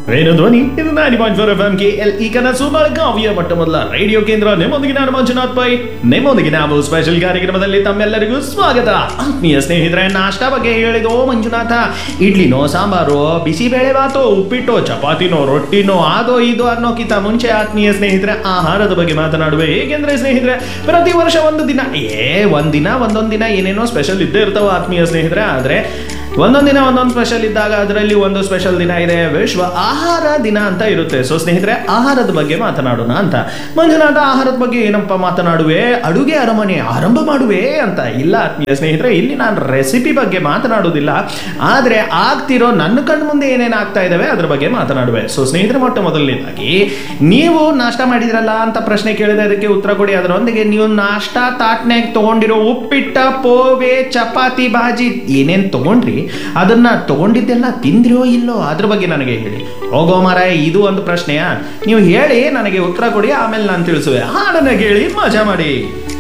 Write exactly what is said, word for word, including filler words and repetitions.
ರೇಣು ಧ್ವನಿ ಇದು ninety point four F M K L ಈ ಕನಸು ಬೆಳಗಾವಿಯ ಮೊಟ್ಟ ಮೊದಲ ರೇಡಿಯೋ ಕೇಂದ್ರ. ನಿಮ್ಮೊಂದಿಗೆ ನಾನು ಮಂಜುನಾಥ್ ಪೈ. ನಿಮ್ಮೊಂದಿಗೆ ನಾವು ಸ್ಪೆಷಲ್ ಕಾರ್ಯಕ್ರಮದಲ್ಲಿ ತಮ್ಮೆಲ್ಲರಿಗೂ ಸ್ವಾಗತ. ಆತ್ಮೀಯ ಸ್ನೇಹಿತರೆ, ನಾಷ್ಟಾ ಬಗ್ಗೆ ಹೇಳಿದೋ ಮಂಜುನಾಥ, ಇಡ್ಲಿನೋ ಸಾಂಬಾರು, ಬಿಸಿಬೇಳೆ ಬಾತು, ಉಪ್ಪಿಟ್ಟು, ಚಪಾತಿನೋ, ರೊಟ್ಟಿನೋ, ಅದೋ ಇದು ಅನ್ನೋಕ್ಕಿಂತ ಮುಂಚೆ ಆತ್ಮೀಯ ಸ್ನೇಹಿತರೆ ಆಹಾರದ ಬಗ್ಗೆ ಮಾತನಾಡುವೆ. ಹೇಗೆಂದ್ರೆ ಸ್ನೇಹಿತರೆ, ಪ್ರತಿ ವರ್ಷ ಒಂದು ದಿನ ಏ ಒಂದಿನ ಒಂದೊಂದು ದಿನ ಏನೇನೋ ಸ್ಪೆಷಲ್ ಇದ್ದೇ ಇರ್ತಾವ ಆತ್ಮೀಯ ಸ್ನೇಹಿತರೆ. ಆದ್ರೆ ಒಂದೊಂದು ದಿನ ಒಂದೊಂದು ಸ್ಪೆಷಲ್ ಇದ್ದಾಗ ಅದರಲ್ಲಿ ಒಂದು ಸ್ಪೆಷಲ್ ದಿನ ಇದೆ, ವಿಶ್ವ ಆಹಾರ ದಿನ ಅಂತ ಇರುತ್ತೆ. ಸೊ ಸ್ನೇಹಿತರೆ, ಆಹಾರದ ಬಗ್ಗೆ ಮಾತನಾಡೋಣ ಅಂತ. ಮಂಜುನಾಥ, ಆಹಾರದ ಬಗ್ಗೆ ಏನಪ್ಪ ಮಾತನಾಡುವೆ, ಅಡುಗೆ ಅರಮನೆ ಆರಂಭ ಮಾಡುವೆ ಅಂತ. ಇಲ್ಲ ಆತ್ಮೀಯ ಸ್ನೇಹಿತರೆ, ಇಲ್ಲಿ ನಾನು ರೆಸಿಪಿ ಬಗ್ಗೆ ಮಾತನಾಡುವುದಿಲ್ಲ, ಆದರೆ ಆಗ್ತಿರೋ ನನ್ನ ಕಣ್ಣು ಮುಂದೆ ಏನೇನು ಆಗ್ತಾ ಇದಾವೆ ಅದ್ರ ಬಗ್ಗೆ ಮಾತನಾಡುವೆ. ಸೊ ಸ್ನೇಹಿತರೆ, ಮೊಟ್ಟ ಮೊದಲನೇದಾಗಿ ನೀವು ನಾಷ್ಟ ಮಾಡಿದ್ರಲ್ಲ ಅಂತ ಪ್ರಶ್ನೆ ಕೇಳಿದೆ, ಅದಕ್ಕೆ ಉತ್ತರ ಕೊಡಿ. ಅದರೊಂದಿಗೆ ನೀವು ನಾಷ್ಟಾ ತಾಟ್ನಾಗ ತಗೊಂಡಿರೋ ಉಪ್ಪಿಟ್ಟ, ಪೋವೆ, ಚಪಾತಿ, ಬಾಜಿ ಏನೇನು ತಗೊಂಡ್ರಿ ಅದನ್ನ ತಗೊಂಡಿದ್ದೆಲ್ಲ ತಿಂದ್ರೋ ಇಲ್ಲೋ ಅದ್ರ ಬಗ್ಗೆ ನನಗೆ ಹೇಳಿ. ಹೋಗೋ ಮಾರಾಯ, ಇದು ಒಂದು ಪ್ರಶ್ನೆಯಾ? ನೀವು ಹೇಳಿ, ನನಗೆ ಉತ್ತರ ಕೊಡಿ, ಆಮೇಲೆ ನಾನು ತಿಳಿಸುವೆ. ಹಾಡನ್ನ ಕೇಳಿ ಮಜಾ ಮಾಡಿ.